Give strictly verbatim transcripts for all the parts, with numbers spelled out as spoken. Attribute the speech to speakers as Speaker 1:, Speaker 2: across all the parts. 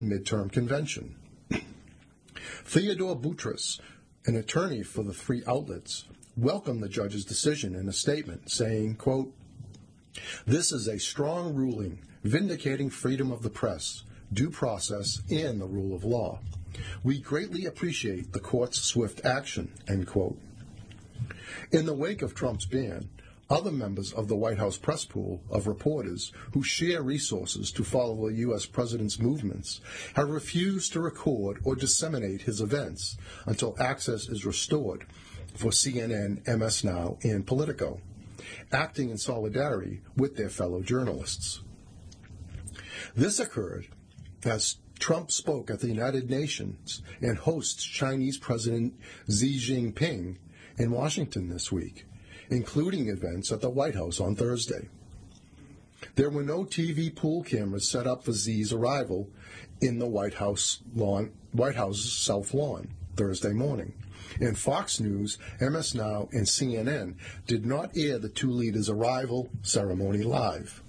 Speaker 1: midterm convention. Theodore Boutros, an attorney for the three outlets, welcomed the judge's decision in a statement, saying, quote, "This is a strong ruling vindicating freedom of the press, due process, and the rule of law. We greatly appreciate the court's swift action," end quote. In the wake of Trump's ban, other members of the White House press pool of reporters who share resources to follow the U S president's movements have refused to record or disseminate his events until access is restored for C N N, M S Now, and Politico, acting in solidarity with their fellow journalists. This occurred as Trump spoke at the United Nations and hosts Chinese President Xi Jinping in Washington this week, including events at the White House on Thursday. There were no T V pool cameras set up for Xi's arrival in the White House lawn, White House's South Lawn Thursday morning, and Fox News, M S Now, and C N N did not air the two leaders' arrival ceremony live.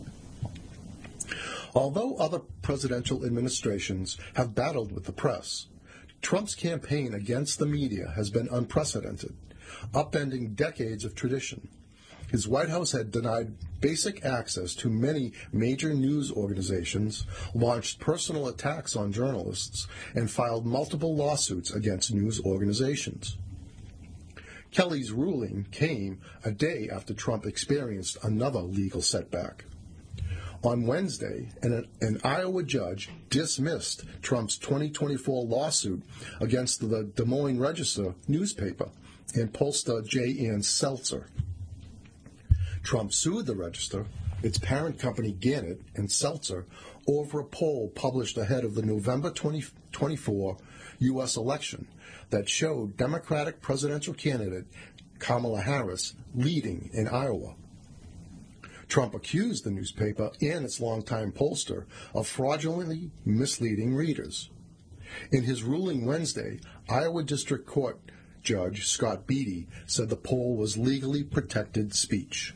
Speaker 1: Although other presidential administrations have battled with the press, Trump's campaign against the media has been unprecedented, upending decades of tradition. His White House had denied basic access to many major news organizations, launched personal attacks on journalists, and filed multiple lawsuits against news organizations. Kelly's ruling came a day after Trump experienced another legal setback. On Wednesday, an, an Iowa judge dismissed Trump's twenty twenty-four lawsuit against the Des Moines Register newspaper and pollster J. Ann Seltzer. Trump sued the Register, its parent company Gannett, and Seltzer over a poll published ahead of the November twenty twenty-four U S election that showed Democratic presidential candidate Kamala Harris leading in Iowa. Trump accused the newspaper and its longtime pollster of fraudulently misleading readers. In his ruling Wednesday, Iowa District Court Judge Scott Beatty said the poll was legally protected speech.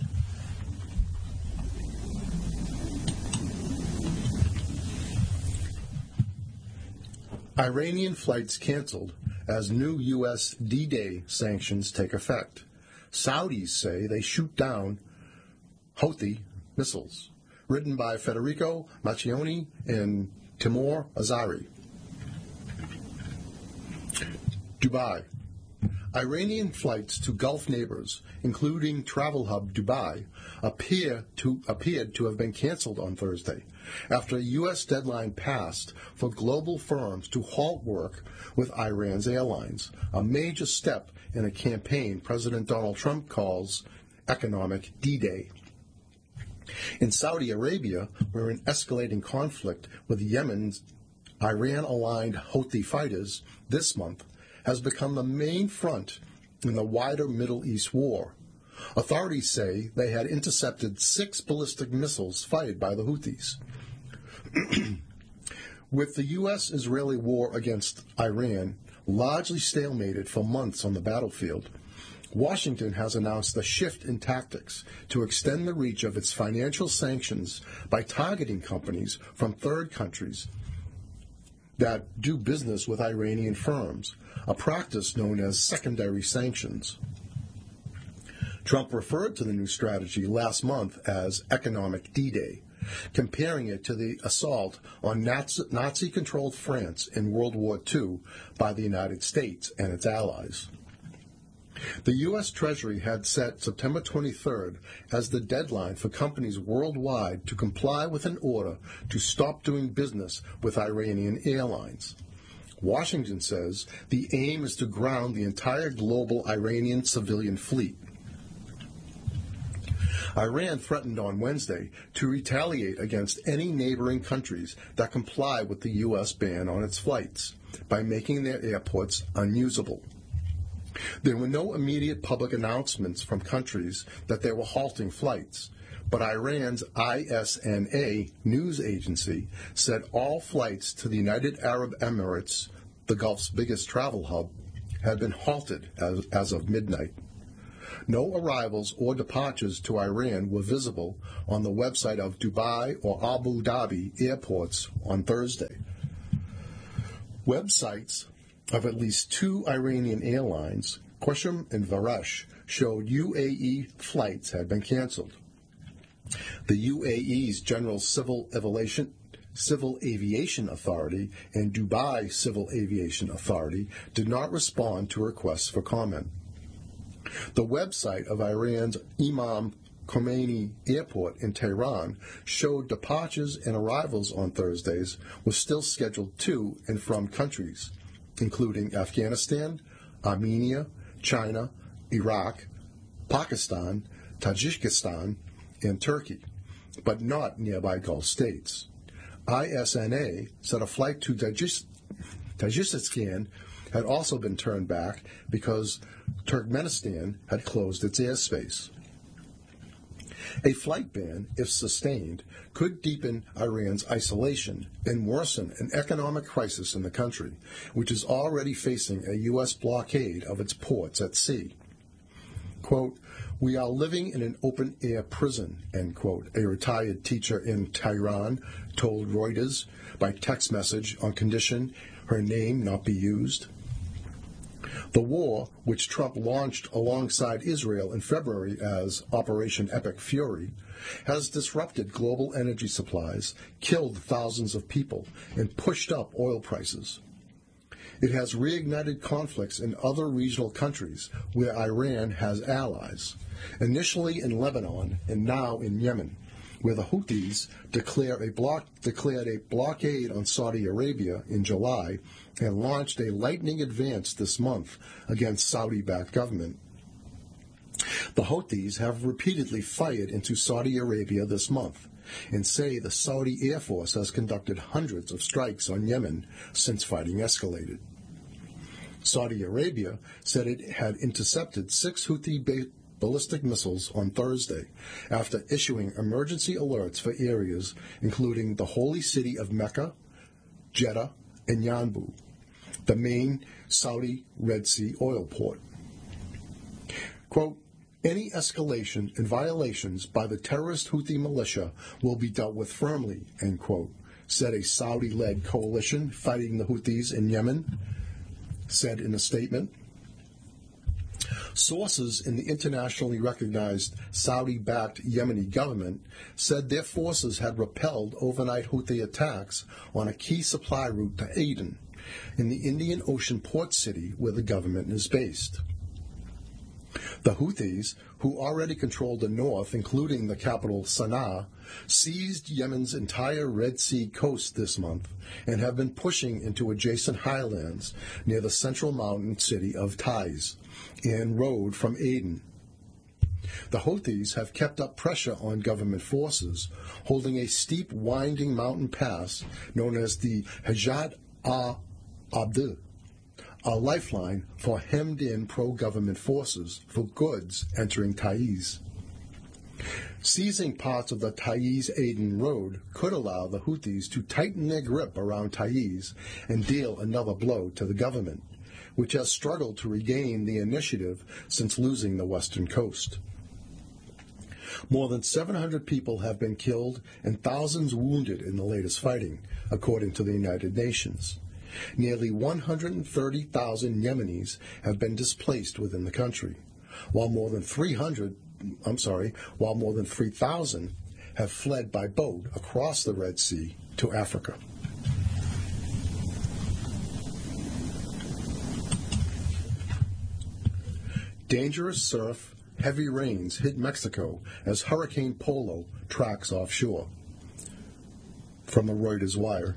Speaker 1: Iranian flights canceled as new U S D-Day sanctions take effect. Saudis say they shoot down Houthi missiles, written by Federico Macchioni and Timur Azari. Dubai. Iranian flights to Gulf neighbors, including travel hub Dubai, appear to, appeared to have been canceled on Thursday, after a U S deadline passed for global firms to halt work with Iran's airlines, a major step in a campaign President Donald Trump calls economic D-Day. In Saudi Arabia, where an escalating conflict with Yemen's Iran-aligned Houthi fighters this month has become the main front in the wider Middle East war. Authorities say they had intercepted six ballistic missiles fired by the Houthis. With the U S Israeli war against Iran largely stalemated for months on the battlefield, Washington has announced a shift in tactics to extend the reach of its financial sanctions by targeting companies from third countries that do business with Iranian firms, a practice known as secondary sanctions. Trump referred to the new strategy last month as economic D-Day, comparing it to the assault on Nazi-controlled France in World War Two by the United States and its allies. The U S Treasury had set September twenty-third as the deadline for companies worldwide to comply with an order to stop doing business with Iranian airlines. Washington says the aim is to ground the entire global Iranian civilian fleet. Iran threatened on Wednesday to retaliate against any neighboring countries that comply with the U S ban on its flights by making their airports unusable. There were no immediate public announcements from countries that they were halting flights, but Iran's I S N A news agency said all flights to the United Arab Emirates, the Gulf's biggest travel hub, had been halted as, as of midnight. No arrivals or departures to Iran were visible on the website of Dubai or Abu Dhabi airports on Thursday. Websites of at least two Iranian airlines, Qeshm and Varesh, showed U A E flights had been canceled. The U A E's General Civil Aviation, Civil Aviation Authority and Dubai Civil Aviation Authority did not respond to requests for comment. The website of Iran's Imam Khomeini Airport in Tehran showed departures and arrivals on Thursdays were still scheduled to and from countries, including Afghanistan, Armenia, China, Iraq, Pakistan, Tajikistan, and Turkey, but not nearby Gulf states. I S N A said a flight to Tajik- Tajikistan had also been turned back because Turkmenistan had closed its airspace. A flight ban, if sustained, could deepen Iran's isolation and worsen an economic crisis in the country, which is already facing a U S blockade of its ports at sea. Quote, "We are living in an open-air prison," end quote, a retired teacher in Tehran told Reuters by text message on condition her name not be used. The war, which Trump launched alongside Israel in February as Operation Epic Fury, has disrupted global energy supplies, killed thousands of people, and pushed up oil prices. It has reignited conflicts in other regional countries where Iran has allies, initially in Lebanon and now in Yemen, where the Houthis declare a block, declared a blockade on Saudi Arabia in July and launched a lightning advance this month against Saudi-backed government. The Houthis have repeatedly fired into Saudi Arabia this month and say the Saudi Air Force has conducted hundreds of strikes on Yemen since fighting escalated. Saudi Arabia said it had intercepted six Houthi ballistic missiles on Thursday after issuing emergency alerts for areas including the holy city of Mecca, Jeddah, and Yanbu, the main Saudi Red Sea oil port. Quote, "Any escalation and violations by the terrorist Houthi militia will be dealt with firmly," end quote, said a Saudi-led coalition fighting the Houthis in Yemen, said in a statement. Sources in the internationally recognized Saudi-backed Yemeni government said their forces had repelled overnight Houthi attacks on a key supply route to Aden, in the Indian Ocean port city where the government is based. The Houthis, who already controlled the north, including the capital Sana'a, seized Yemen's entire Red Sea coast this month and have been pushing into adjacent highlands near the central mountain city of Taiz and road from Aden. The Houthis have kept up pressure on government forces, holding a steep, winding mountain pass known as the Hajat al-Abd, a lifeline for hemmed-in pro-government forces for goods entering Taiz. Seizing parts of the Taiz-Aden road could allow the Houthis to tighten their grip around Taiz and deal another blow to the government, which has struggled to regain the initiative since losing the western coast. More than seven hundred people have been killed and thousands wounded in the latest fighting, according to the United Nations. Nearly one hundred thirty thousand Yemenis have been displaced within the country, while more than three hundred, I'm sorry, while more than three thousand have fled by boat across the Red Sea to Africa. Dangerous surf, heavy rains hit Mexico as Hurricane Polo tracks offshore. From the Reuters Wire.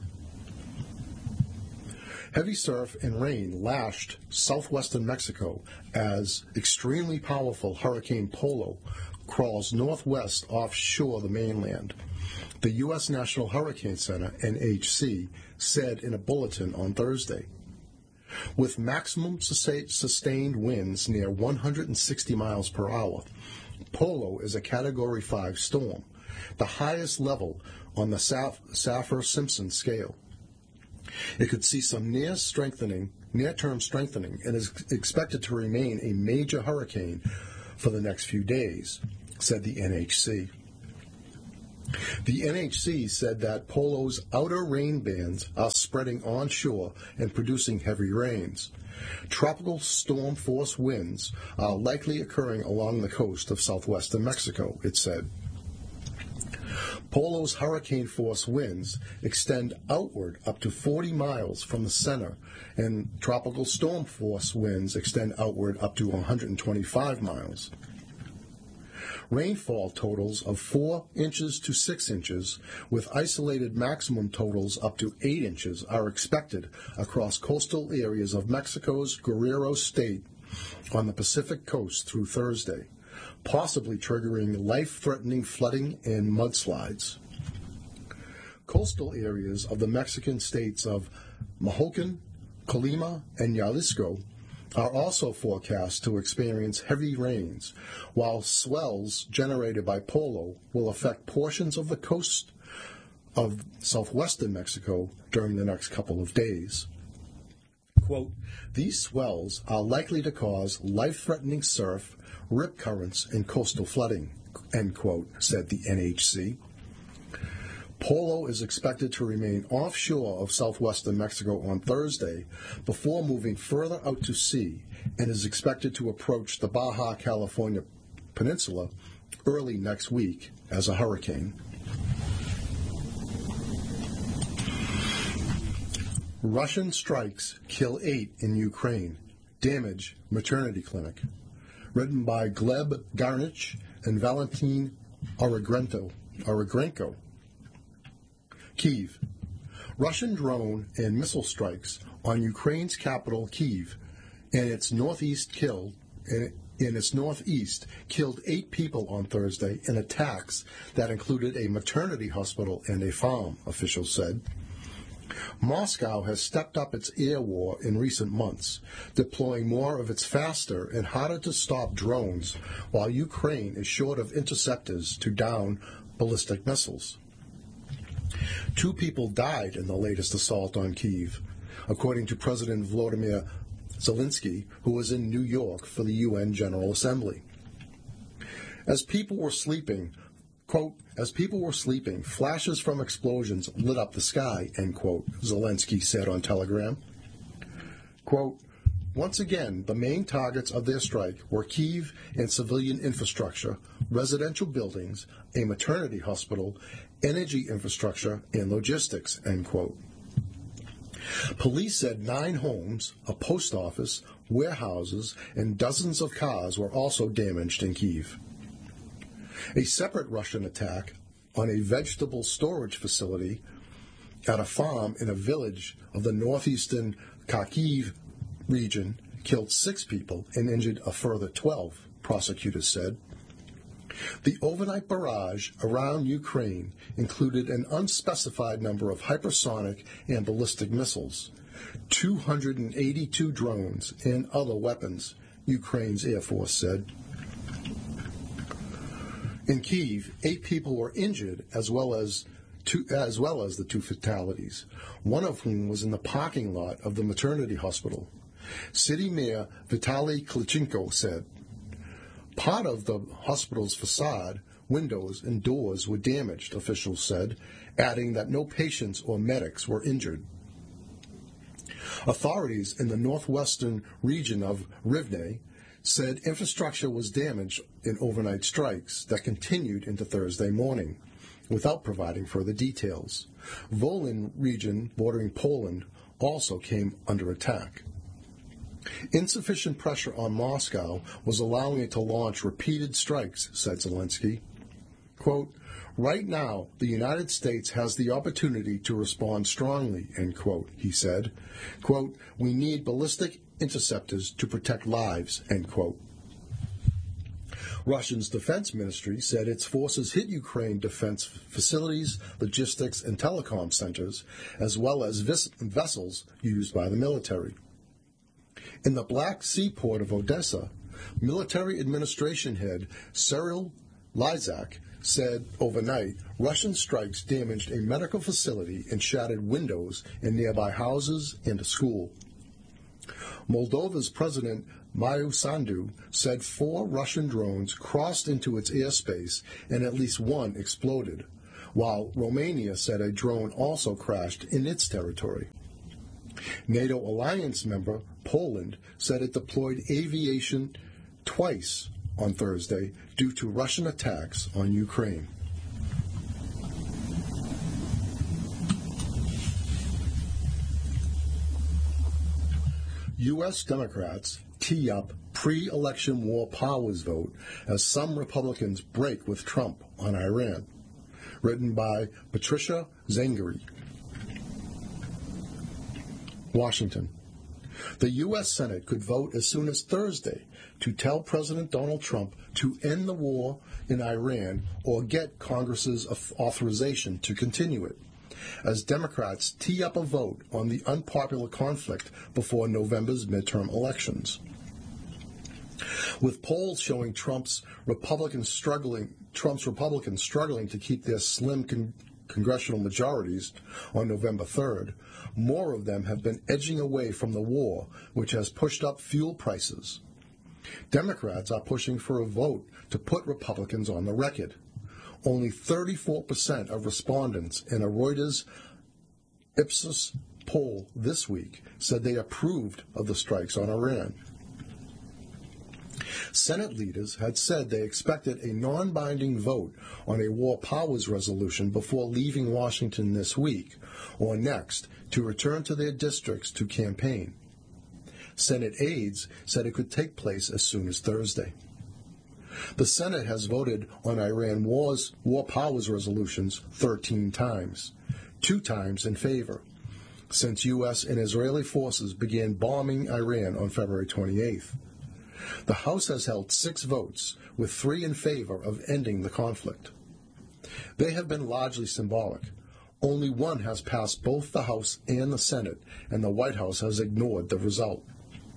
Speaker 1: Heavy surf and rain lashed southwestern Mexico as extremely powerful Hurricane Polo crawls northwest offshore the mainland. The U S National Hurricane Center, N H C, said in a bulletin on Thursday. With maximum sustained winds near one hundred sixty miles per hour, Polo is a Category five storm, the highest level on the Saffir-Simpson scale. It could see some near strengthening, near-term strengthening and is expected to remain a major hurricane for the next few days, said the N H C. The N H C said that Polo's outer rain bands are spreading onshore and producing heavy rains. Tropical storm force winds are likely occurring along the coast of southwestern Mexico, it said. Polo's hurricane force winds extend outward up to forty miles from the center, and tropical storm force winds extend outward up to one hundred twenty-five miles. Rainfall totals of four inches to six inches, with isolated maximum totals up to eight inches, are expected across coastal areas of Mexico's Guerrero state on the Pacific coast through Thursday, possibly triggering life-threatening flooding and mudslides. Coastal areas of the Mexican states of Michoacán, Colima, and Jalisco are also forecast to experience heavy rains, while swells generated by Polo will affect portions of the coast of southwestern Mexico during the next couple of days. Quote, these swells are likely to cause life-threatening surf, rip currents, and coastal flooding, end quote, said the N H C. Polo is expected to remain offshore of southwestern Mexico on Thursday before moving further out to sea, and is expected to approach the Baja California Peninsula early next week as a hurricane. Russian strikes kill eight in Ukraine, damage maternity clinic. Written by Gleb Garnich and Valentin Oragrenko. Oragrenko. Kyiv. Russian drone and missile strikes on Ukraine's capital, Kyiv, and its northeast killed in its northeast killed eight people on Thursday in attacks that included a maternity hospital and a farm, officials said. Moscow has stepped up its air war in recent months, deploying more of its faster and harder-to-stop drones, while Ukraine is short of interceptors to down ballistic missiles. Two people died in the latest assault on Kyiv, according to President Volodymyr Zelensky, who was in New York for the U N General Assembly. As people were sleeping, quote, as people were sleeping, flashes from explosions lit up the sky, end quote, Zelensky said on Telegram. Quote, once again, the main targets of their strike were Kyiv and civilian infrastructure, residential buildings, a maternity hospital, energy infrastructure, and logistics, end quote. Police said nine homes, a post office, warehouses, and dozens of cars were also damaged in Kyiv. A separate Russian attack on a vegetable storage facility at a farm in a village of the northeastern Kharkiv region killed six people and injured a further twelve, prosecutors said. The overnight barrage around Ukraine included an unspecified number of hypersonic and ballistic missiles, two hundred eighty-two drones, and other weapons, Ukraine's Air Force said. In Kyiv, eight people were injured, as well as two, as well as the two fatalities, one of whom was in the parking lot of the maternity hospital. City Mayor Vitaly Klitschko said, part of the hospital's facade, windows, and doors were damaged, officials said, adding that no patients or medics were injured. Authorities in the northwestern region of Rivne said infrastructure was damaged in overnight strikes that continued into Thursday morning, without providing further details. Volyn region bordering Poland also came under attack. Insufficient pressure on Moscow was allowing it to launch repeated strikes, said Zelensky. Quote, right now, the United States has the opportunity to respond strongly, end quote, he said. Quote, we need ballistic interceptors to protect lives, end quote. Russia's defense ministry said its forces hit Ukraine defense facilities, logistics, and telecom centers, as well as vis- vessels used by the military. In the Black Sea port of Odessa, military administration head Cyril Lysak said overnight Russian strikes damaged a medical facility and shattered windows in nearby houses and a school. Moldova's President Maia Sandu said four Russian drones crossed into its airspace and at least one exploded, while Romania said a drone also crashed in its territory. NATO alliance member Poland said it deployed aviation twice on Thursday due to Russian attacks on Ukraine. U S Democrats tee up pre-election war powers vote as some Republicans break with Trump on Iran. Written by Patricia Zangari. Washington. The U S Senate could vote as soon as Thursday to tell President Donald Trump to end the war in Iran or get Congress's authorization to continue it, as Democrats tee up a vote on the unpopular conflict before November's midterm elections. With polls showing Trump's Republicans struggling, Trump's Republicans struggling to keep their slim con- congressional majorities on November third, more of them have been edging away from the war, which has pushed up fuel prices. Democrats are pushing for a vote to put Republicans on the record. Only thirty-four percent of respondents in a Reuters Ipsos poll this week said they approved of the strikes on Iran. Senate leaders had said they expected a non-binding vote on a war powers resolution before leaving Washington this week or next to return to their districts to campaign. Senate aides said it could take place as soon as Thursday. The Senate has voted on Iran wars, war powers resolutions thirteen times, two times in favor, since U S and Israeli forces began bombing Iran on February twenty-eighth. The House has held six votes, with three in favor of ending the conflict. They have been largely symbolic. Only one has passed both the House and the Senate, and the White House has ignored the result.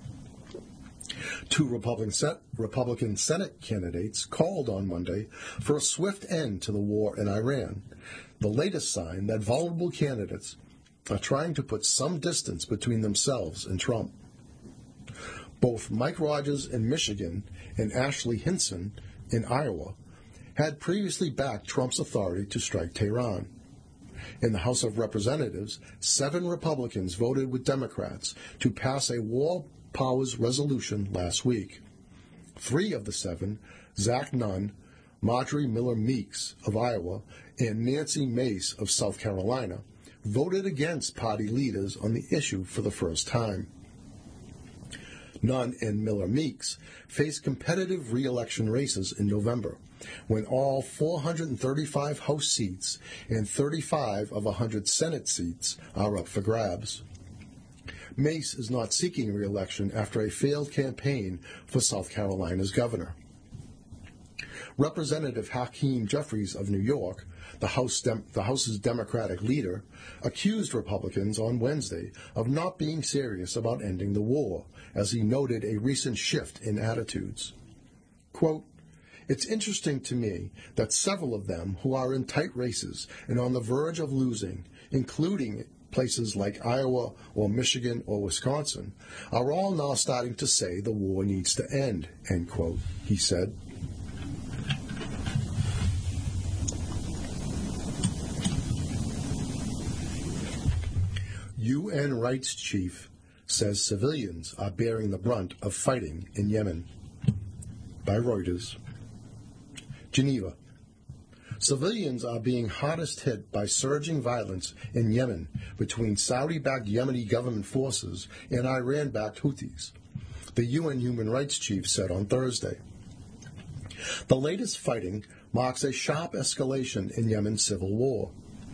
Speaker 1: Two Republican, Sen- Republican Senate candidates called on Monday for a swift end to the war in Iran, the latest sign that vulnerable candidates are trying to put some distance between themselves and Trump. Both Mike Rogers in Michigan and Ashley Hinson in Iowa had previously backed Trump's authority to strike Tehran. In the House of Representatives, seven Republicans voted with Democrats to pass a war powers resolution last week. Three of the seven, Zach Nunn, Marjorie Miller Meeks of Iowa, and Nancy Mace of South Carolina, voted against party leaders on the issue for the first time. Nunn and Miller Meeks face competitive re-election races in November, when all four hundred thirty-five House seats and thirty-five of one hundred Senate seats are up for grabs. Mace is not seeking re-election after a failed campaign for South Carolina's governor. Representative Hakeem Jeffries of New York, the, House Dem- the House's Democratic leader, accused Republicans on Wednesday of not being serious about ending the war, as he noted a recent shift in attitudes. Quote, "It's interesting to me that several of them who are in tight races and on the verge of losing, including places like Iowa or Michigan or Wisconsin, are all now starting to say the war needs to end," end quote, he said. U N rights chief says civilians are bearing the brunt of fighting in Yemen. By Reuters. Geneva. Civilians are being hardest hit by surging violence in Yemen between Saudi-backed Yemeni government forces and Iran-backed Houthis, the U N human rights chief said on Thursday. The latest fighting marks a sharp escalation in Yemen's civil war,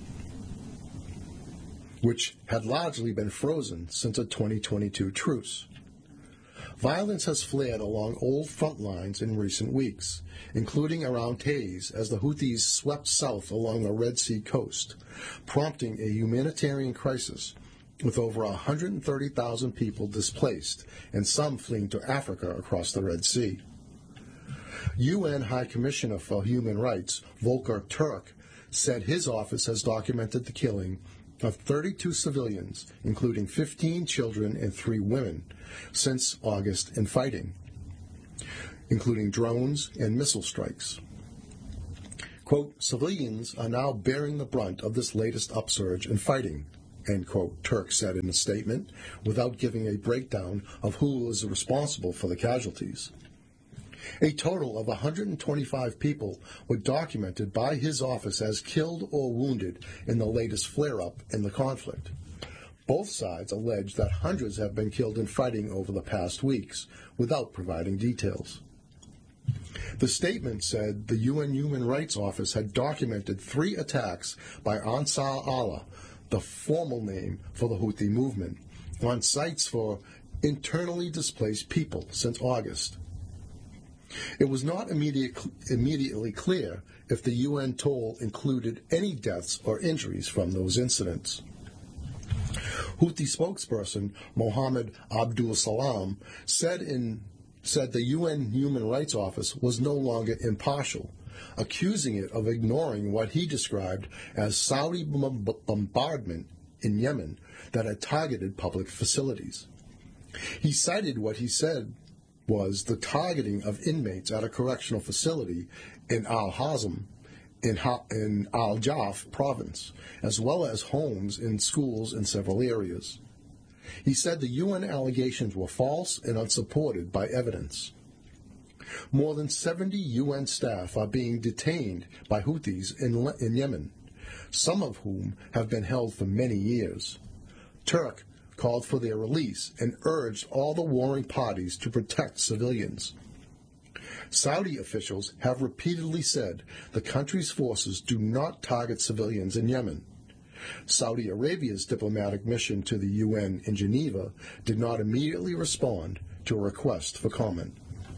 Speaker 1: which had largely been frozen since a twenty twenty-two truce. Violence has flared along old front lines in recent weeks, including around Taiz as the Houthis swept south along the Red Sea coast, prompting a humanitarian crisis with over one hundred thirty thousand people displaced and some fleeing to Africa across the Red Sea. U N High Commissioner for Human Rights, Volker Turk, said his office has documented the killing of thirty-two civilians, including fifteen children and three women, since August in fighting, including drones and missile strikes. Quote, civilians are now bearing the brunt of this latest upsurge in fighting, end quote, Turk said in a statement, without giving a breakdown of who is responsible for the casualties. A total of one hundred twenty-five people were documented by his office as killed or wounded in the latest flare-up in the conflict. Both sides allege that hundreds have been killed in fighting over the past weeks, without providing details. The statement said the U N Human Rights Office had documented three attacks by Ansar Allah, the formal name for the Houthi movement, on sites for internally displaced people since August. It was not immediate, immediately clear if the U N toll included any deaths or injuries from those incidents. Houthi spokesperson Mohammed Abdul Salam said in said the U N Human Rights Office was no longer impartial, accusing it of ignoring what he described as Saudi bombardment in Yemen that had targeted public facilities. He cited what he said was the targeting of inmates at a correctional facility in Al-Hazm in, ha- in Al-Jaf province, as well as homes and schools in several areas. He said the U N allegations were false and unsupported by evidence. More than seventy U N staff are being detained by Houthis in, Le- in Yemen, some of whom have been held for many years. Turk called for their release and urged all the warring parties to protect civilians. Saudi officials have repeatedly said the country's forces do not target civilians in Yemen. Saudi Arabia's diplomatic mission to the U N in Geneva did not immediately respond to a request for comment.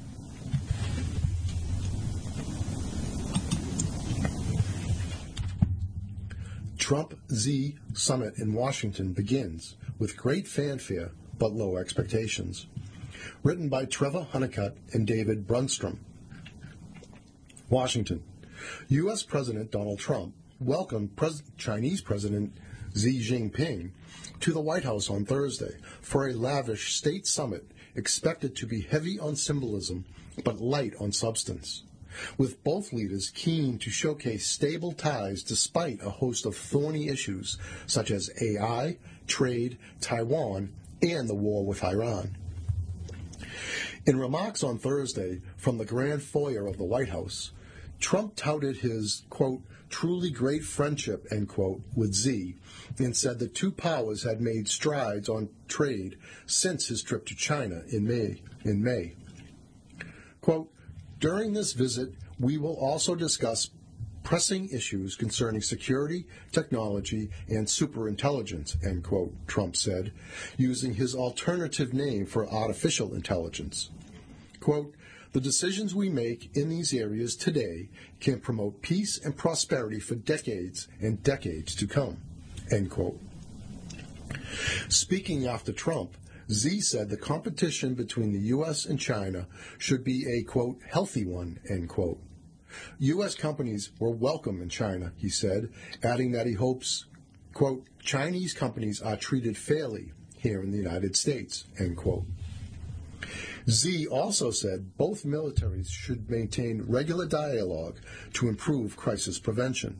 Speaker 1: Trump-Xi summit in Washington begins with great fanfare but low expectations. Written by Trevor Honeycutt and David Brunstrom. Washington. U S. President Donald Trump welcomed Pres- Chinese President Xi Jinping to the White House on Thursday for a lavish state summit expected to be heavy on symbolism but light on substance, with both leaders keen to showcase stable ties despite a host of thorny issues such as A I, trade, Taiwan, and the war with Iran. In remarks on Thursday from the grand foyer of the White House, Trump touted his, quote, truly great friendship, end quote, with Xi, and said the two powers had made strides on trade since his trip to China in May. In May. Quote, during this visit, we will also discuss pressing issues concerning security, technology, and superintelligence, end quote, Trump said, using his alternative name for artificial intelligence. Quote, the decisions we make in these areas today can promote peace and prosperity for decades and decades to come, end quote. Speaking after Trump, Xi said the competition between the U S and China should be a, quote, healthy one, end quote. U S companies were welcome in China, he said, adding that he hopes, quote, Chinese companies are treated fairly here in the United States, end quote. Xi also said both militaries should maintain regular dialogue to improve crisis prevention.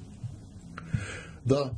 Speaker 1: The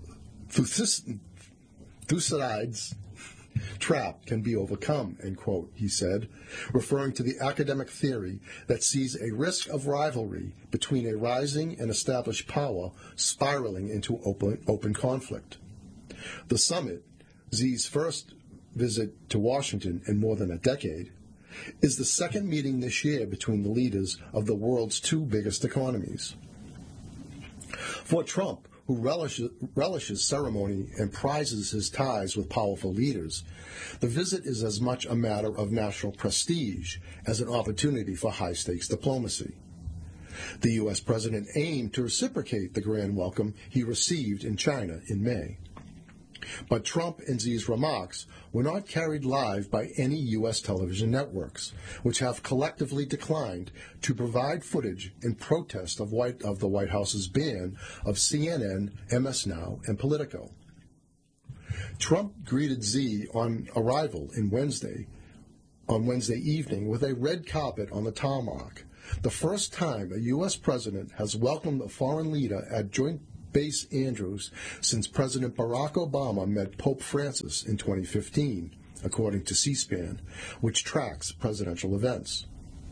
Speaker 1: Thucydides trap can be overcome, end quote, he said, referring to the academic theory that sees a risk of rivalry between a rising and established power spiraling into open, open conflict. The summit, Xi's first visit to Washington in more than a decade, is the second meeting this year between the leaders of the world's two biggest economies. For Trump, who relishes, relishes ceremony and prizes his ties with powerful leaders, the visit is as much a matter of national prestige as an opportunity for high-stakes diplomacy. The U S president aimed to reciprocate the grand welcome he received in China in May. But Trump and Xi's remarks were not carried live by any U S television networks, which have collectively declined to provide footage in protest of, White, of the White House's ban of C N N, M S Now, and Politico. Trump greeted Xi on arrival in Wednesday, on Wednesday evening with a red carpet on the tarmac, the first time a U S president has welcomed a foreign leader at Joint Base Andrews since President Barack Obama met Pope Francis in twenty fifteen, according to C-SPAN, which tracks presidential events.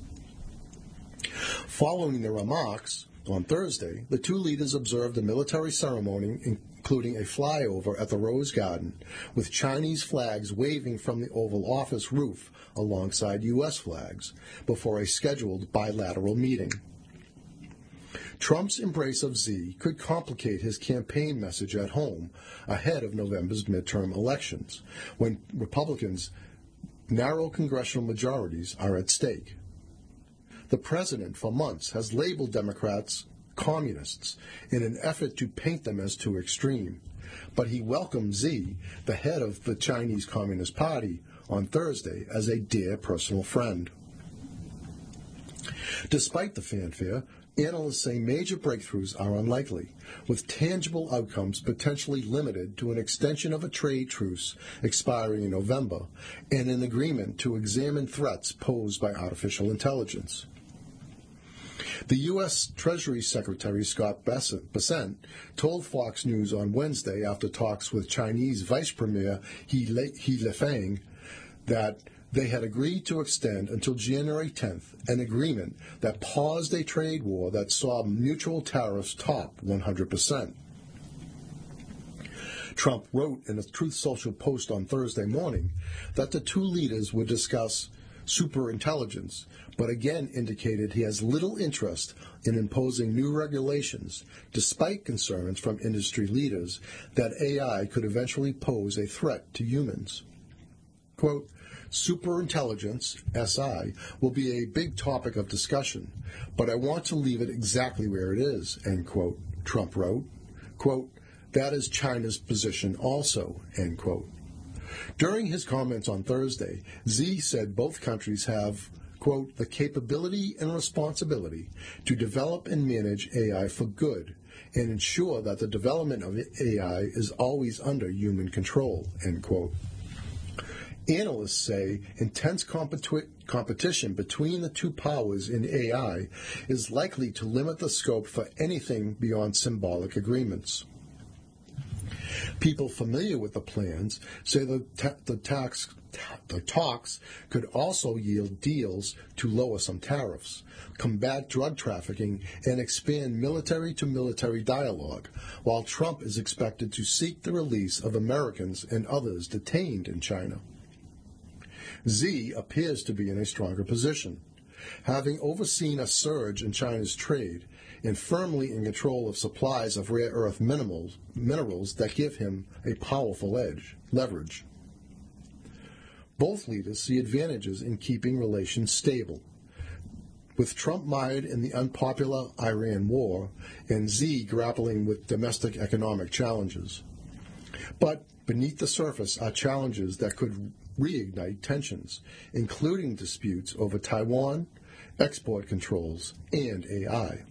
Speaker 1: Following their remarks, on Thursday, the two leaders observed a military ceremony, including a flyover at the Rose Garden, with Chinese flags waving from the Oval Office roof alongside U S flags, before a scheduled bilateral meeting. Trump's embrace of Xi could complicate his campaign message at home ahead of November's midterm elections, when Republicans' narrow congressional majorities are at stake. The president, for months, has labeled Democrats communists in an effort to paint them as too extreme, but he welcomed Xi, the head of the Chinese Communist Party, on Thursday as a dear personal friend. Despite the fanfare, analysts say major breakthroughs are unlikely, with tangible outcomes potentially limited to an extension of a trade truce expiring in November and an agreement to examine threats posed by artificial intelligence. The U S. Treasury Secretary Scott Bessent told Fox News on Wednesday, after talks with Chinese Vice Premier He Lifeng, that they had agreed to extend until January tenth an agreement that paused a trade war that saw mutual tariffs top one hundred percent. Trump wrote in a Truth Social post on Thursday morning that the two leaders would discuss superintelligence, but again indicated he has little interest in imposing new regulations, despite concerns from industry leaders that A I could eventually pose a threat to humans. Quote, superintelligence, S I, will be a big topic of discussion, but I want to leave it exactly where it is, end quote, Trump wrote. Quote, that is China's position also, end quote. During his comments on Thursday, Xi said both countries have, quote, the capability and responsibility to develop and manage A I for good and ensure that the development of A I is always under human control, end quote. Analysts say intense competi- competition between the two powers in A I is likely to limit the scope for anything beyond symbolic agreements. People familiar with the plans say the, ta- the, tax, ta- the talks could also yield deals to lower some tariffs, combat drug trafficking, and expand military-to-military dialogue, while Trump is expected to seek the release of Americans and others detained in China. Xi appears to be in a stronger position, having overseen a surge in China's trade and firmly in control of supplies of rare earth minerals, minerals that give him a powerful edge, leverage. Both leaders see advantages in keeping relations stable, with Trump mired in the unpopular Iran war and Xi grappling with domestic economic challenges. But beneath the surface are challenges that could reignite tensions, including disputes over Taiwan, export controls, and A I.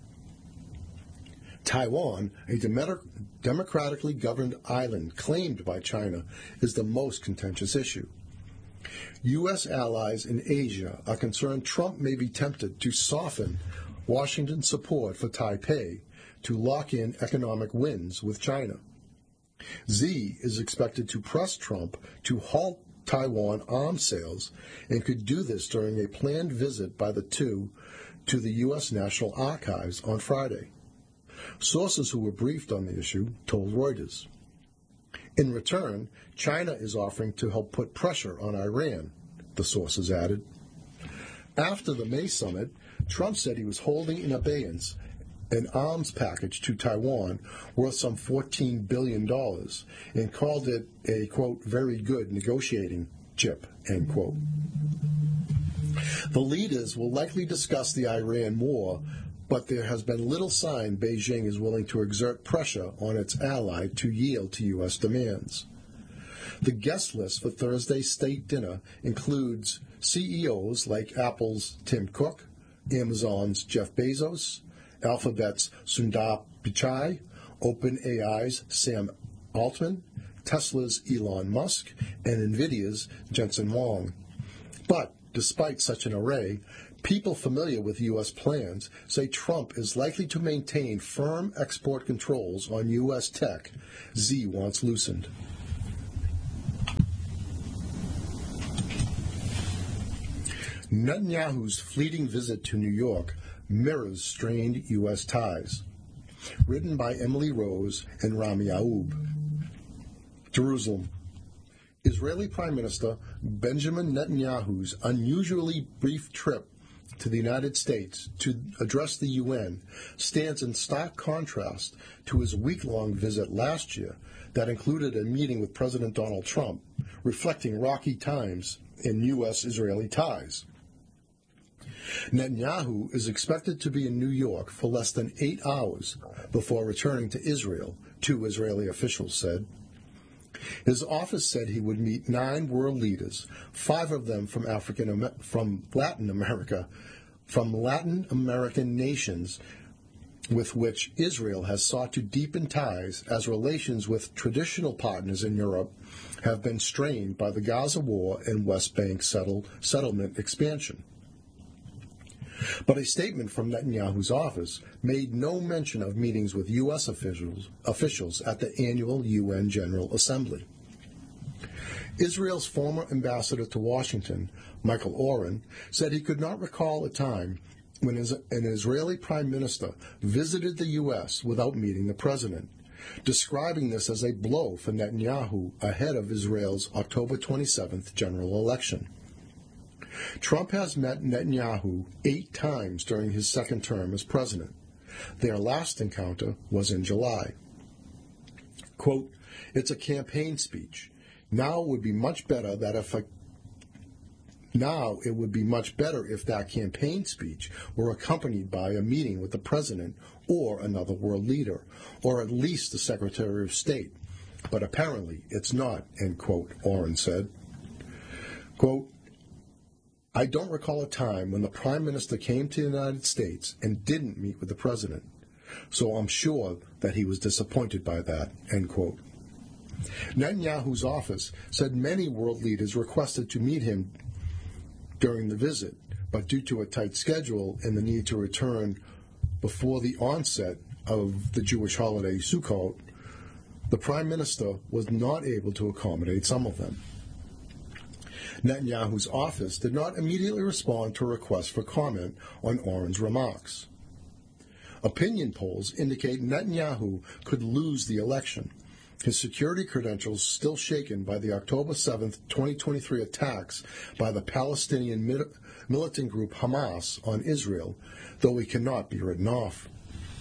Speaker 1: Taiwan, a dem- democratically governed island claimed by China, is the most contentious issue. U S allies in Asia are concerned Trump may be tempted to soften Washington's support for Taipei to lock in economic wins with China. Xi is expected to press Trump to halt Taiwan arms sales and could do this during a planned visit by the two to the U S. National Archives on Friday. Sources who were briefed on the issue told Reuters. In return, China is offering to help put pressure on Iran, the sources added. After the May summit, Trump said he was holding in abeyance an arms package to Taiwan worth some fourteen billion dollars and called it a, quote, very good negotiating chip, end quote. The leaders will likely discuss the Iran war, but there has been little sign Beijing is willing to exert pressure on its ally to yield to U S demands. The guest list for Thursday's state dinner includes C E Os like Apple's Tim Cook, Amazon's Jeff Bezos, Alphabet's Sundar Pichai, OpenAI's Sam Altman, Tesla's Elon Musk, and NVIDIA's Jensen Huang. But despite such an array, people familiar with U S plans say Trump is likely to maintain firm export controls on U S tech Z wants loosened. Netanyahu's fleeting visit to New York mirrors strained U S ties. Written by Emily Rose and Rami Aoub. Jerusalem. Israeli Prime Minister Benjamin Netanyahu's unusually brief trip to the United States to address the U N stands in stark contrast to his week-long visit last year that included a meeting with President Donald Trump, reflecting rocky times in U S-Israeli ties. Netanyahu is expected to be in New York for less than eight hours before returning to Israel, two Israeli officials said. His office said he would meet nine world leaders, five of them from African from Latin America, from Latin American nations with which Israel has sought to deepen ties as relations with traditional partners in Europe have been strained by the Gaza war and West Bank settle, settlement expansion. But a statement from Netanyahu's office made no mention of meetings with U S officials, officials at the annual U N General Assembly. Israel's former ambassador to Washington, Michael Oren, said he could not recall a time when an Israeli prime minister visited the U S without meeting the president, describing this as a blow for Netanyahu ahead of Israel's October twenty-seventh general election. Trump has met Netanyahu eight times during his second term as president. Their last encounter was in July. Quote, "It's a campaign speech. Now it would be much better that if a, now it would be much better if that campaign speech were accompanied by a meeting with the president or another world leader, or at least the Secretary of State. But apparently it's not," end quote, Oren said. Quote, "I don't recall a time when the Prime Minister came to the United States and didn't meet with the President, so I'm sure that he was disappointed by that," end quote. Netanyahu's office said many world leaders requested to meet him during the visit, but due to a tight schedule and the need to return before the onset of the Jewish holiday Sukkot, the Prime Minister was not able to accommodate some of them. Netanyahu's office did not immediately respond to a request for comment on Oren's remarks. Opinion polls indicate Netanyahu could lose the election, his security credentials still shaken by the October seventh, twenty twenty-three attacks by the Palestinian militant group Hamas on Israel, though he cannot be written off.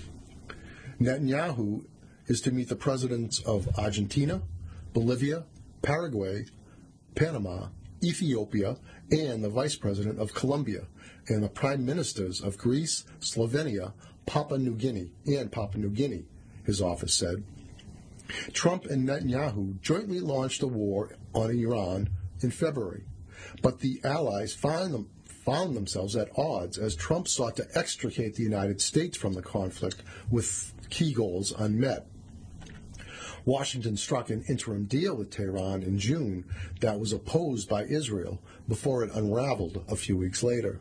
Speaker 1: Netanyahu is to meet the presidents of Argentina, Bolivia, Paraguay, Panama, Ethiopia, and the vice president of Colombia, and the prime ministers of Greece, Slovenia, Papua New Guinea, and Papua New Guinea, his office said. Trump and Netanyahu jointly launched a war on Iran in February, but the allies found, them, found themselves at odds as Trump sought to extricate the United States from the conflict with key goals unmet. Washington struck an interim deal with Tehran in June that was opposed by Israel before it unraveled a few weeks later.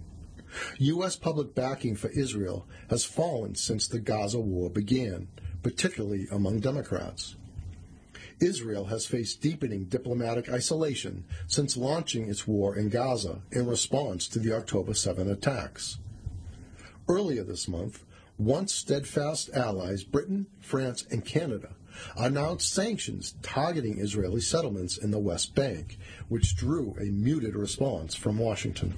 Speaker 1: U S public backing for Israel has fallen since the Gaza war began, particularly among Democrats. Israel has faced deepening diplomatic isolation since launching its war in Gaza in response to the October seventh attacks. Earlier this month, once steadfast allies Britain, France, and Canada announced sanctions targeting Israeli settlements in the West Bank, which drew a muted response from Washington.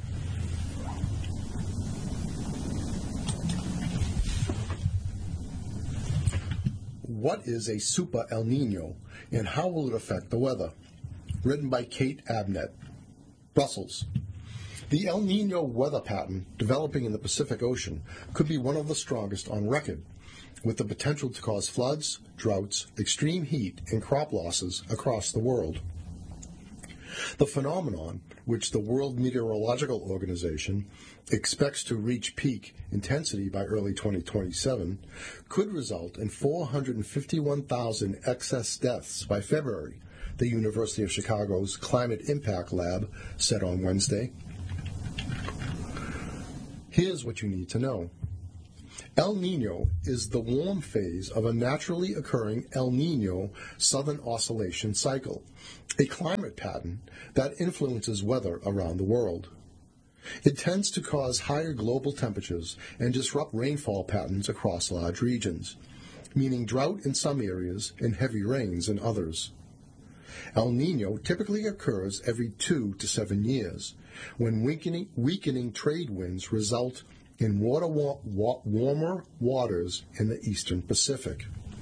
Speaker 1: What is a Super El Nino, and how will it affect the weather? Written by Kate Abnett. Brussels. The El Nino weather pattern developing in the Pacific Ocean could be one of the strongest on record, with the potential to cause floods, droughts, extreme heat, and crop losses across the world. The phenomenon, which the World Meteorological Organization expects to reach peak intensity by early twenty twenty-seven, could result in four hundred fifty-one thousand excess deaths by February, the University of Chicago's Climate Impact Lab said on Wednesday. Here's what you need to know. El Niño is the warm phase of a naturally occurring El Niño Southern Oscillation cycle, a climate pattern that influences weather around the world. It tends to cause higher global temperatures and disrupt rainfall patterns across large regions, meaning drought in some areas and heavy rains in others. El Niño typically occurs every two to seven years, when weakening, weakening trade winds result in water wa- wa- warmer waters in the eastern Pacific.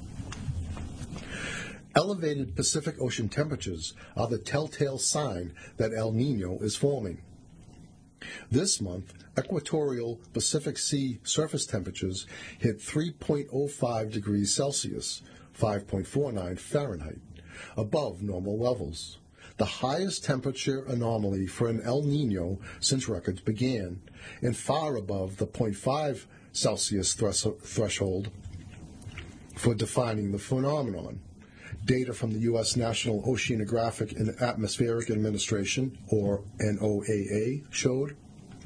Speaker 1: Elevated Pacific Ocean temperatures are the telltale sign that El Niño is forming. This month, equatorial Pacific Sea surface temperatures hit three point oh five degrees Celsius, five point four nine Fahrenheit, above normal levels, the highest temperature anomaly for an El Niño since records began, and far above the zero point five Celsius thres- threshold for defining the phenomenon. Data from the U S National Oceanographic and Atmospheric Administration, or N O A A, showed.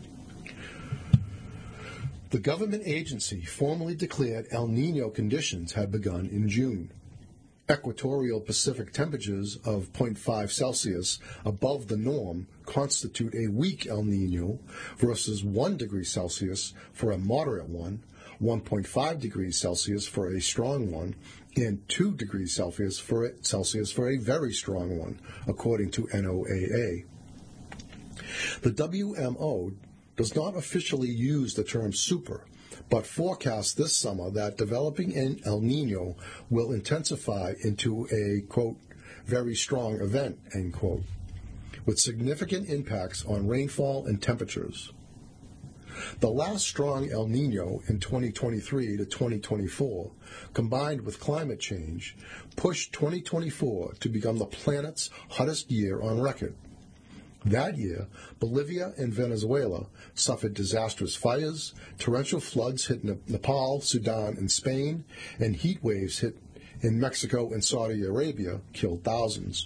Speaker 1: The government agency formally declared El Niño conditions had begun in June. Equatorial Pacific temperatures of zero point five Celsius above the norm constitute a weak El Niño versus one degree Celsius for a moderate one, one point five degrees Celsius for a strong one, and two degrees Celsius for a, Celsius for a very strong one, according to N O A A. The W M O does not officially use the term super, but forecasts this summer that developing an El Niño will intensify into a, quote, very strong event, end quote, with significant impacts on rainfall and temperatures. The last strong El Niño in twenty twenty-three to twenty twenty-four, combined with climate change, pushed twenty twenty-four to become the planet's hottest year on record. That year, Bolivia and Venezuela suffered disastrous fires, torrential floods hit Nepal, Sudan, and Spain, and heat waves hit in Mexico and Saudi Arabia killed thousands.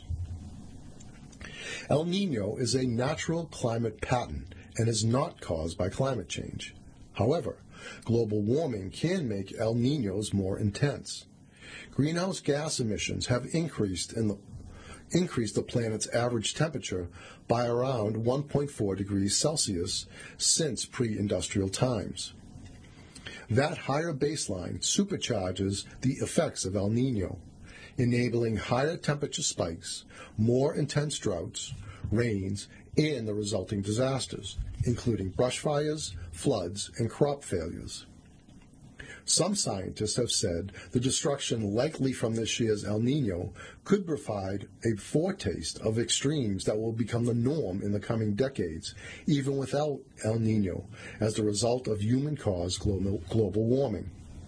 Speaker 1: El Niño is a natural climate pattern and is not caused by climate change. However, global warming can make El Niños more intense. Greenhouse gas emissions have increased in the increased the planet's average temperature by around one point four degrees Celsius since pre-industrial times. That higher baseline supercharges the effects of El Niño, enabling higher temperature spikes, more intense droughts, rains, and the resulting disasters, including brush fires, floods, and crop failures. Some scientists have said the destruction likely from this year's El Niño could provide a foretaste of extremes that will become the norm in the coming decades, even without El Niño, as the result of human-caused global, global warming.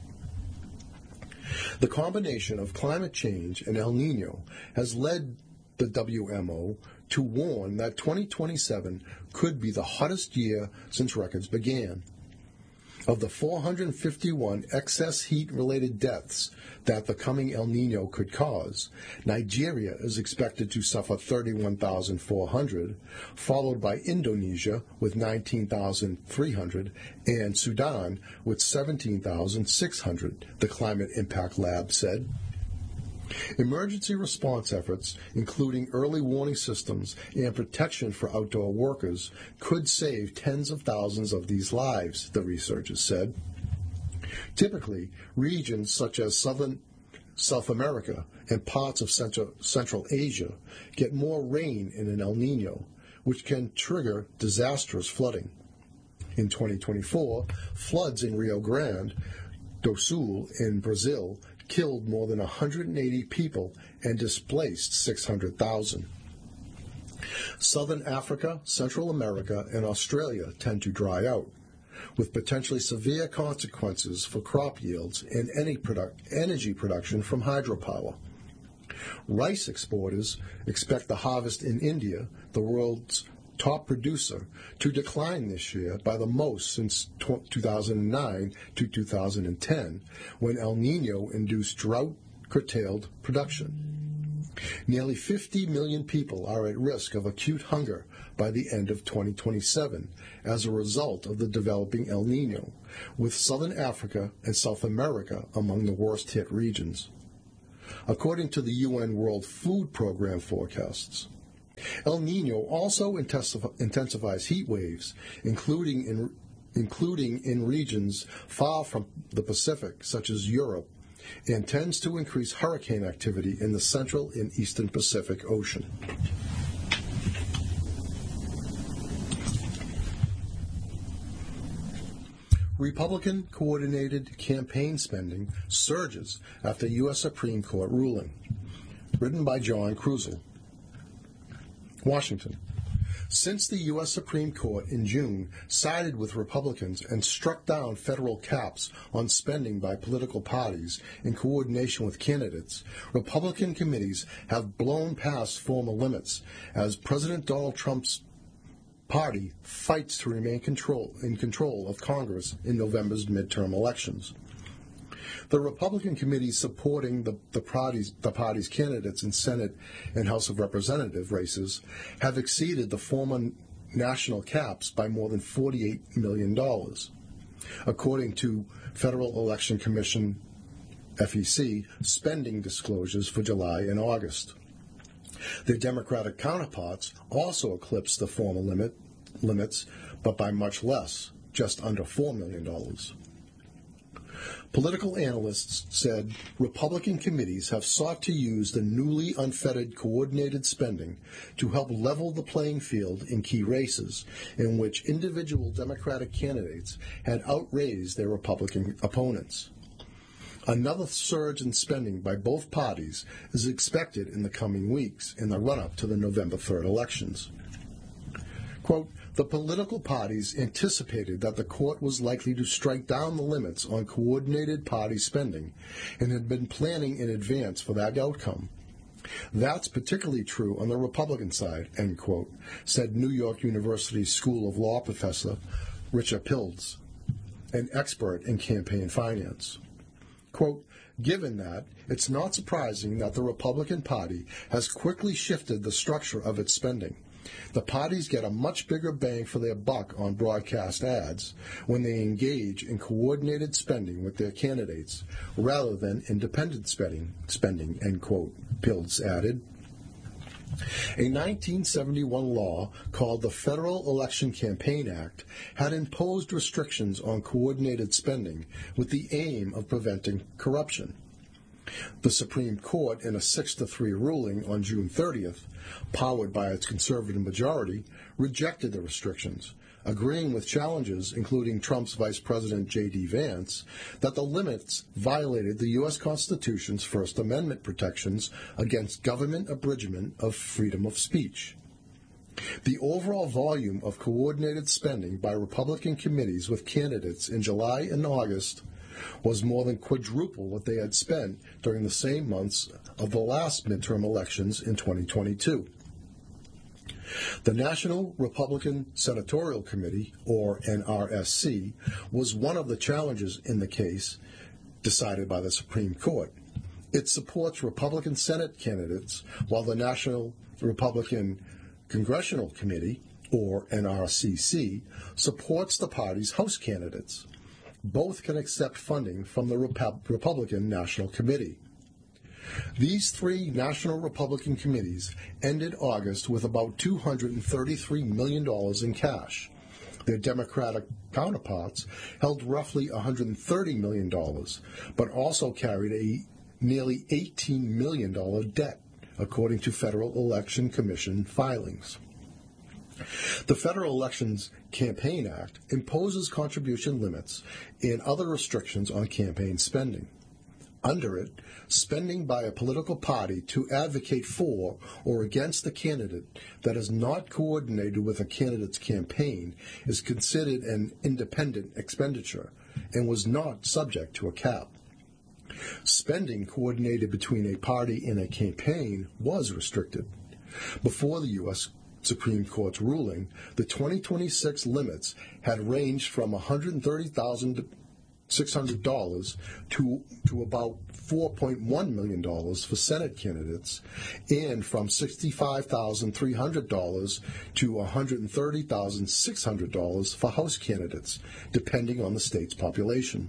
Speaker 1: The combination of climate change and El Niño has led the W M O to warn that twenty twenty-seven could be the hottest year since records began. Of the four hundred fifty-one excess heat-related deaths that the coming El Niño could cause, Nigeria is expected to suffer thirty-one thousand four hundred, followed by Indonesia with nineteen thousand three hundred, and Sudan with seventeen thousand six hundred, the Climate Impact Lab said. Emergency response efforts, including early warning systems and protection for outdoor workers, could save tens of thousands of these lives, the researchers said. Typically, regions such as southern South America and parts of Central, Central Asia get more rain in an El Niño, which can trigger disastrous flooding. In twenty twenty-four, floods in Rio Grande do Sul in Brazil killed more than one hundred eighty people and displaced six hundred thousand. Southern Africa, Central America, and Australia tend to dry out. with potentially severe consequences for crop yields and any product, energy production from hydropower. Rice exporters expect the harvest in India, the world's top producer, to decline this year by the most since two thousand nine to two thousand ten, when El Nino induced drought-curtailed production. Nearly fifty million people are at risk of acute hunger by the end of twenty twenty-seven as a result of the developing El Nino, with Southern Africa and South America among the worst-hit regions. According to the U N World Food Program forecasts, El Nino also intensifies heat waves, including in, including in regions far from the Pacific, such as Europe, and tends to increase hurricane activity in the central and eastern Pacific Ocean. Republican-coordinated campaign spending surges after U S Supreme Court ruling. Written by John Krusel. Washington. Since the U S Supreme Court in June sided with Republicans and struck down federal caps on spending by political parties in coordination with candidates, Republican committees have blown past former limits as President Donald Trump's party fights to remain control, in control of Congress in November's midterm elections. The Republican committees supporting the, the, party's, the party's candidates in Senate and House of Representative races have exceeded the former national caps by more than forty-eight million dollars, according to Federal Election Commission, F E C, spending disclosures for July and August. Their Democratic counterparts also eclipsed the former limit, limits, but by much less, just under four million dollars. Political analysts said Republican committees have sought to use the newly unfettered coordinated spending to help level the playing field in key races in which individual Democratic candidates had outraised their Republican opponents. Another surge in spending by both parties is expected in the coming weeks in the run-up to the November third elections. Quote, the political parties anticipated that the court was likely to strike down the limits on coordinated party spending and had been planning in advance for that outcome. That's particularly true on the Republican side, end quote, said New York University School of Law professor Richard Pilz, an expert in campaign finance. Quote, given that, it's not surprising that the Republican Party has quickly shifted the structure of its spending. The parties get a much bigger bang for their buck on broadcast ads when they engage in coordinated spending with their candidates rather than independent spending, spending, end quote, Pilz added. A nineteen seventy-one law called the Federal Election Campaign Act had imposed restrictions on coordinated spending with the aim of preventing corruption. The Supreme Court, in a six to three ruling on June thirtieth, powered by its conservative majority, rejected the restrictions, agreeing with challenges, including Trump's Vice President J D Vance, that the limits violated the U S Constitution's First Amendment protections against government abridgment of freedom of speech. The overall volume of coordinated spending by Republican committees with candidates in July and August was more than quadruple what they had spent during the same months of the last midterm elections in twenty twenty-two. The National Republican Senatorial Committee, or N R S C, was one of the challenges in the case decided by the Supreme Court. It supports Republican Senate candidates, while the National Republican Congressional Committee, or N R C C, supports the party's House candidates. Both can accept funding from the Rep- Republican National Committee. These three National Republican committees ended August with about two hundred thirty-three million dollars in cash. Their Democratic counterparts held roughly one hundred thirty million dollars, but also carried a nearly eighteen million dollars debt, according to Federal Election Commission filings. The Federal Elections Campaign Act imposes contribution limits and other restrictions on campaign spending. Under it, spending by a political party to advocate for or against a candidate that is not coordinated with a candidate's campaign is considered an independent expenditure and was not subject to a cap. Spending coordinated between a party and a campaign was restricted. Before the U S Supreme Court's ruling, the twenty twenty-six limits had ranged from one hundred thirty thousand six hundred dollars to, to about four point one million dollars for Senate candidates and from sixty-five thousand three hundred dollars to one hundred thirty thousand six hundred dollars for House candidates, depending on the state's population.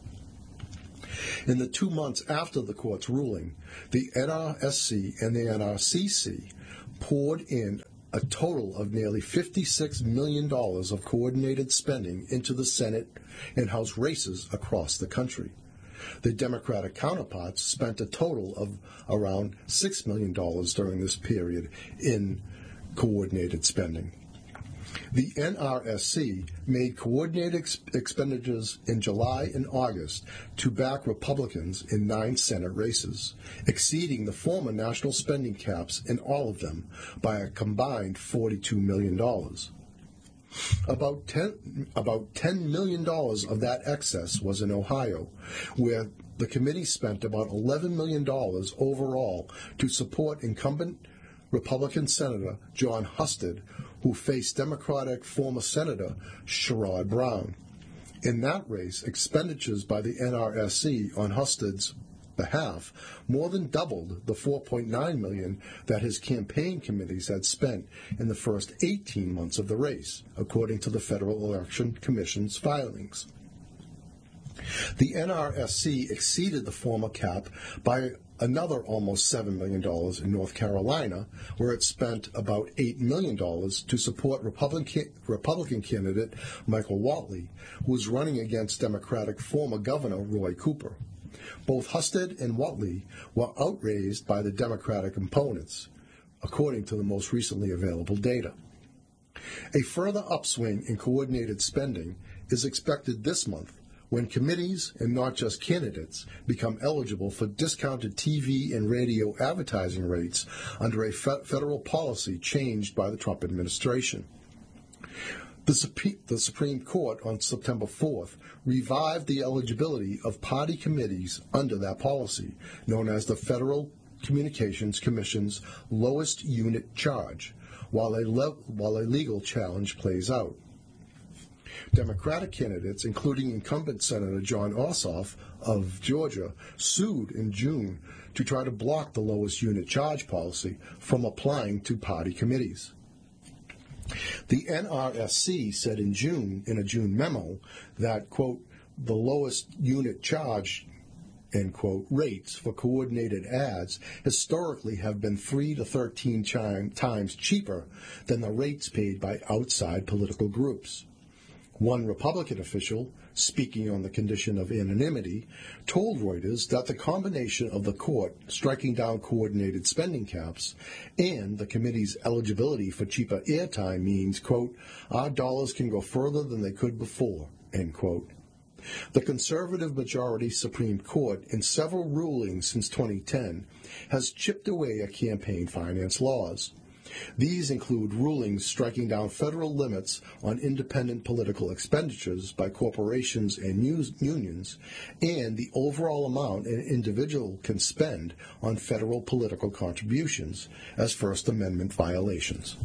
Speaker 1: In the two months after the court's ruling, the N R S C and the N R C C poured in a total of nearly fifty-six million dollars of coordinated spending into the Senate and House races across the country. The Democratic counterparts spent a total of around six million dollars during this period in coordinated spending. The N R S C made coordinated ex- expenditures in July and August to back Republicans in nine Senate races, exceeding the former national spending caps in all of them by a combined forty-two million dollars. About ten, about ten million dollars of that excess was in Ohio, where the committee spent about eleven million dollars overall to support incumbent Republican Senator Jon Husted, who faced Democratic former Senator Sherrod Brown. In that race, expenditures by the N R S C on Husted's behalf more than doubled the four point nine million dollars that his campaign committees had spent in the first eighteen months of the race, according to the Federal Election Commission's filings. The N R S C exceeded the former cap by another almost seven million dollars in North Carolina, where it spent about eight million dollars to support Republican, Republican candidate Michael Whatley, who was running against Democratic former Governor Roy Cooper. Both Husted and Whatley were outraised by the Democratic opponents, according to the most recently available data. A further upswing in coordinated spending is expected this month, when committees, and not just candidates, become eligible for discounted T V and radio advertising rates under a fe- federal policy changed by the Trump administration. The, Sup- the Supreme Court on September fourth revived the eligibility of party committees under that policy, known as the Federal Communications Commission's lowest unit charge, while a, le- while a legal challenge plays out. Democratic candidates, including incumbent Senator Jon Ossoff of Georgia, sued in June to try to block the lowest unit charge policy from applying to party committees. The N R S C said in June, in a June memo, that, quote, the lowest unit charge, end quote, rates for coordinated ads historically have been three to thirteen times cheaper than the rates paid by outside political groups. One Republican official, speaking on the condition of anonymity, told Reuters that the combination of the court striking down coordinated spending caps and the committee's eligibility for cheaper airtime means, quote, our dollars can go further than they could before, end quote. The conservative majority Supreme Court, in several rulings since twenty ten, has chipped away at campaign finance laws. These include rulings striking down federal limits on independent political expenditures by corporations and unions, and the overall amount an individual can spend on federal political contributions as First Amendment violations.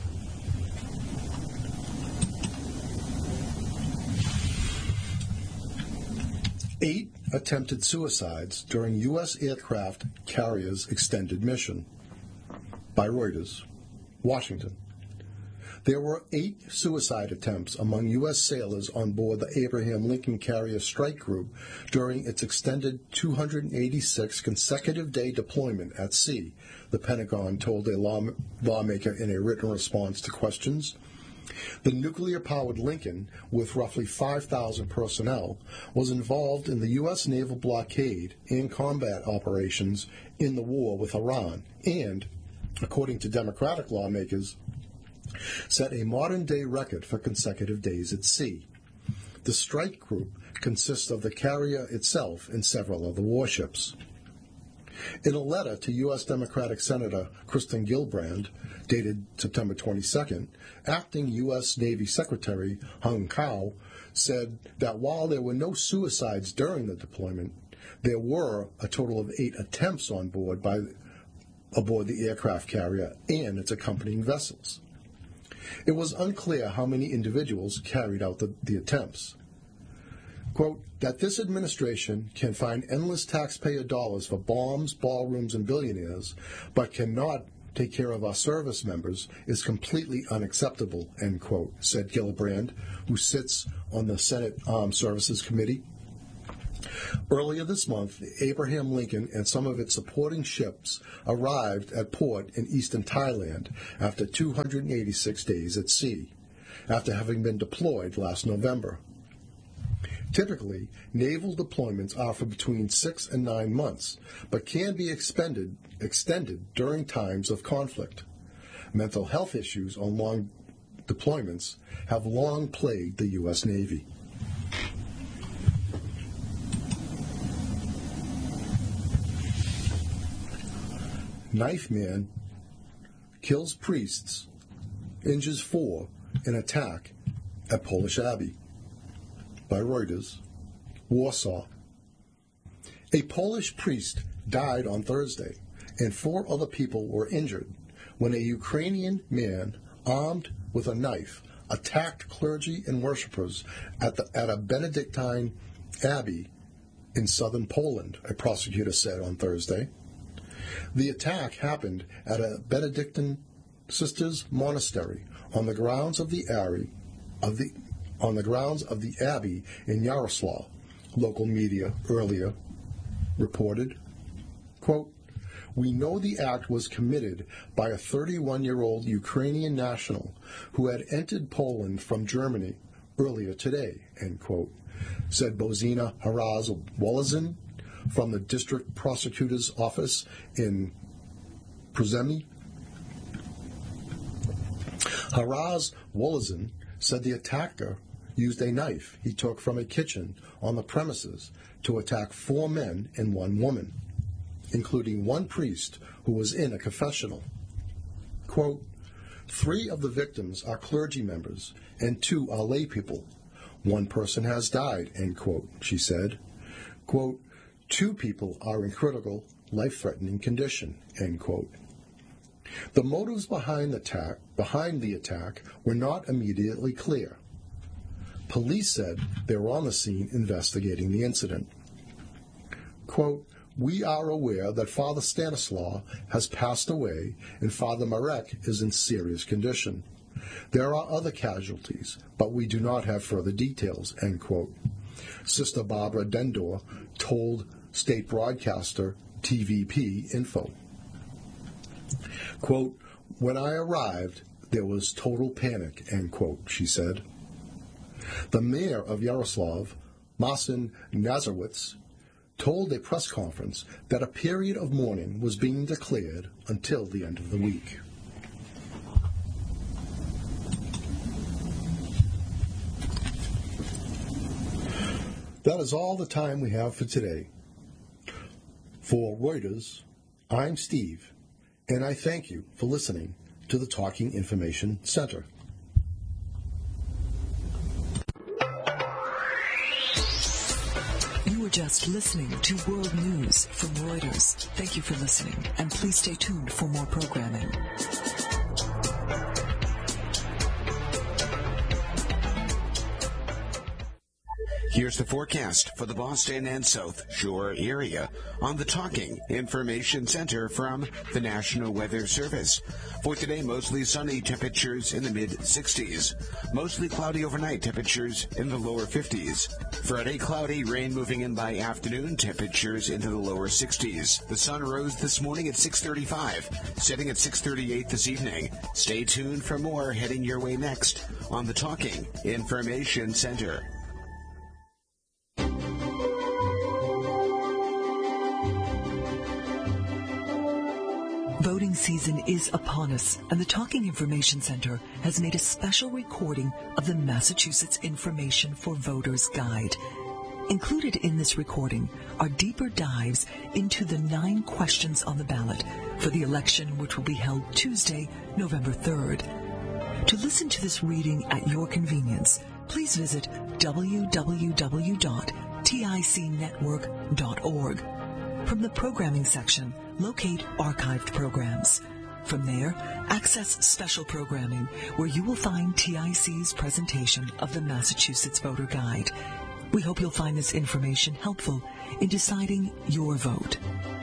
Speaker 1: Eight attempted suicides during U S aircraft carrier's extended mission. By Reuters. Washington. There were eight suicide attempts among U S sailors on board the Abraham Lincoln Carrier Strike Group during its extended two hundred eighty-six consecutive day deployment at sea, the Pentagon told a law- lawmaker in a written response to questions. The nuclear-powered Lincoln, with roughly five thousand personnel, was involved in the U S naval blockade and combat operations in the war with Iran and, according to Democratic lawmakers, set a modern-day record for consecutive days at sea. The strike group consists of the carrier itself and several other warships. In a letter to U S Democratic Senator Kristen Gillibrand, dated September twenty-second, acting U S Navy Secretary Hung Kao said that while there were no suicides during the deployment, there were a total of eight attempts on board by aboard the aircraft carrier and its accompanying vessels. It was unclear how many individuals carried out the, the attempts. Quote, that this administration can find endless taxpayer dollars for bombs, ballrooms, and billionaires, but cannot take care of our service members is completely unacceptable, end quote, said Gillibrand, who sits on the Senate Armed Services Committee. Earlier this month, the Abraham Lincoln and some of its supporting ships arrived at port in eastern Thailand after two hundred eighty-six days at sea, after having been deployed last November. Typically, naval deployments are for between six and nine months, but can be expended, extended during times of conflict. Mental health issues on long deployments have long plagued the U S Navy. Knife man kills priests, injures four in attack at Polish Abbey. By Reuters, Warsaw. A Polish priest died on Thursday, and four other people were injured when a Ukrainian man armed with a knife attacked clergy and worshippers at, the, at a Benedictine abbey in southern Poland, a prosecutor said on Thursday. The attack happened at a Benedictine sisters' monastery on the grounds of the abbey of the on the grounds of the abbey in Yaroslavl, local media earlier reported. Quote, we know the act was committed by a thirty-one-year-old Ukrainian national who had entered Poland from Germany earlier today, end quote, said Bozina Haraz-Wolozin from the district prosecutor's office in Przemyśl. Haraz-Wolozin said the attacker used a knife he took from a kitchen on the premises to attack four men and one woman, including one priest who was in a confessional. Quote, three of the victims are clergy members and two are lay people. One person has died, end quote, she said. Quote, two people are in critical, life-threatening condition, end quote. The motives behind the attack, behind the attack were not immediately clear. Police said they were on the scene investigating the incident. Quote, we are aware that Father Stanislaw has passed away and Father Marek is in serious condition. There are other casualties, but we do not have further details, end quote. Sister Barbara Dendor told state broadcaster T V P Info. Quote, when I arrived, there was total panic, end quote, she said. The mayor of Yaroslavl, Marcin Nazarowicz, told a press conference that a period of mourning was being declared until the end of the week. That is all the time we have for today. For Reuters, I'm Steve, and I thank you for listening to the Talking Information Center.
Speaker 2: You were just listening to World News from Reuters. Thank you for listening, and please stay tuned for more programming.
Speaker 3: Here's the forecast for the Boston and South Shore area on the Talking Information Center from the National Weather Service. For today, mostly sunny, temperatures in the mid-sixties. Mostly cloudy overnight, temperatures in the lower fifties. Friday, cloudy, rain moving in by afternoon, temperatures into the lower sixties. The sun rose this morning at six thirty-five, setting at six thirty-eight this evening. Stay tuned for more heading your way next on the Talking Information Center.
Speaker 2: Voting season is upon us, and the Talking Information Center has made a special recording of the Massachusetts Information for Voters Guide. Included in this recording are deeper dives into the nine questions on the ballot for the election, which will be held Tuesday, November third. To listen to this reading at your convenience, please visit w w w dot tic network dot org. From the programming section, locate archived programs. From there, access special programming, where you will find T I C's presentation of the Massachusetts Voter Guide. We hope you'll find this information helpful in deciding your vote.